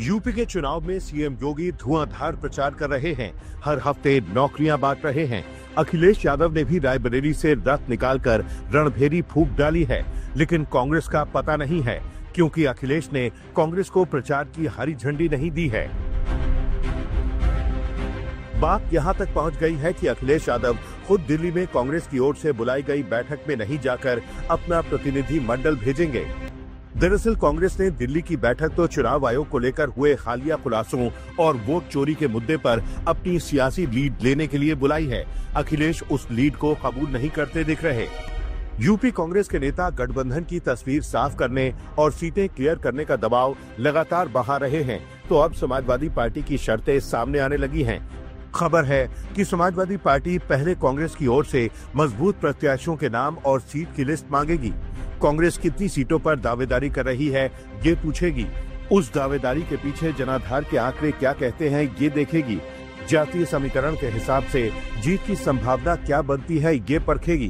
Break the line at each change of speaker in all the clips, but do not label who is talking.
UP के चुनाव में सीएम योगी धुआंधार प्रचार कर रहे हैं। हर हफ्ते नौकरियां बांट रहे हैं। अखिलेश यादव ने भी रायबरेली से रथ निकालकर रणभेरी फूंक डाली है, लेकिन कांग्रेस का पता नहीं है, क्योंकि अखिलेश ने कांग्रेस को प्रचार की हरी झंडी नहीं दी है। बात यहां तक पहुंच गई है कि अखिलेश यादव खुद दिल्ली में कांग्रेस की ओर से बुलाई गई बैठक में नहीं जाकर अपना प्रतिनिधि मंडल भेजेंगे। दरअसल कांग्रेस ने दिल्ली की बैठक तो चुनाव आयोग को लेकर हुए हालिया खुलासों और वोट चोरी के मुद्दे पर अपनी सियासी लीड लेने के लिए बुलाई है। अखिलेश उस लीड को कबूल नहीं करते दिख रहे। यूपी कांग्रेस के नेता गठबंधन की तस्वीर साफ करने और सीटें क्लियर करने का दबाव लगातार बढ़ा रहे हैं, तो अब समाजवादी पार्टी की शर्तें सामने आने लगी हैं। खबर है कि समाजवादी पार्टी पहले कांग्रेस की ओर से मजबूत प्रत्याशियों के नाम और सीट की लिस्ट मांगेगी। कांग्रेस कितनी सीटों पर दावेदारी कर रही है ये पूछेगी। उस दावेदारी के पीछे जनाधार के आंकड़े क्या कहते हैं ये देखेगी। जातीय समीकरण के हिसाब से जीत की संभावना क्या बनती है ये परखेगी।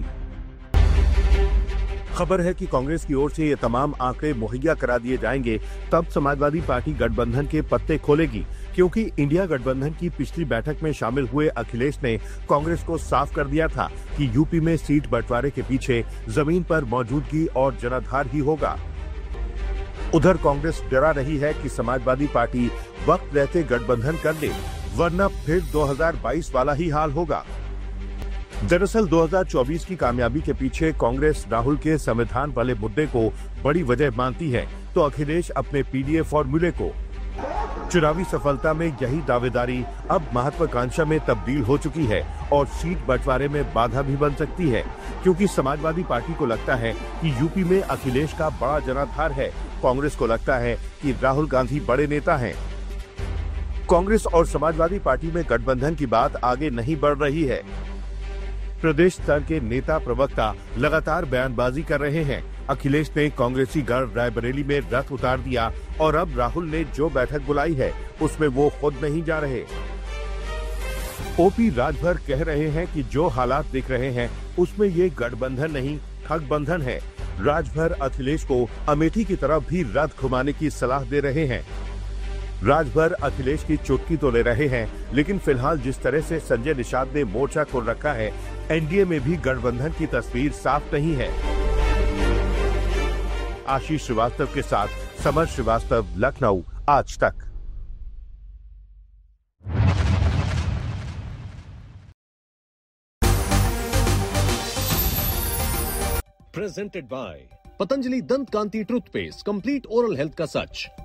खबर है कि कांग्रेस की ओर से ये तमाम आंकड़े मुहैया करा दिए जाएंगे, तब समाजवादी पार्टी गठबंधन के पत्ते खोलेगी, क्योंकि इंडिया गठबंधन की पिछली बैठक में शामिल हुए अखिलेश ने कांग्रेस को साफ कर दिया था कि यूपी में सीट बंटवारे के पीछे जमीन पर मौजूदगी और जनाधार ही होगा। उधर कांग्रेस डरा रही है कि समाजवादी पार्टी वक्त रहते गठबंधन कर ले, वरना फिर 2022 वाला ही हाल होगा। दरअसल 2024 की कामयाबी के पीछे कांग्रेस राहुल के संविधान वाले मुद्दे को बड़ी वजह मानती है, तो अखिलेश अपने पीडीए फॉर्मूले को। चुनावी सफलता में यही दावेदारी अब महत्वाकांक्षा में तब्दील हो चुकी है और सीट बंटवारे में बाधा भी बन सकती है, क्योंकि समाजवादी पार्टी को लगता है कि यूपी में अखिलेश का बड़ा जनाधार है। कांग्रेस को लगता है कि राहुल गांधी बड़े नेता हैं। कांग्रेस और समाजवादी पार्टी में गठबंधन की बात आगे नहीं बढ़ रही है। प्रदेश स्तर के नेता प्रवक्ता लगातार बयानबाजी कर रहे हैं। अखिलेश ने कांग्रेसी गढ़ रायबरेली में रथ उतार दिया और अब राहुल ने जो बैठक बुलाई है उसमें वो खुद नहीं जा रहे। ओपी राजभर कह रहे हैं कि जो हालात दिख रहे हैं उसमें ये गठबंधन नहीं ठगबंधन है। राजभर अखिलेश को अमेठी की तरफ भी रथ घुमाने की सलाह दे रहे हैं। राजभर अखिलेश की चुटकी तो ले रहे हैं, लेकिन फिलहाल जिस तरह से संजय निषाद ने मोर्चा खोल रखा है, एनडीए में भी गठबंधन की तस्वीर साफ नहीं है। आशीष श्रीवास्तव के साथ समर श्रीवास्तव, लखनऊ, आज तक।
प्रेजेंटेड बाय पतंजलि दंत कांति टूथपेस्ट, कंप्लीट ओरल हेल्थ का सच।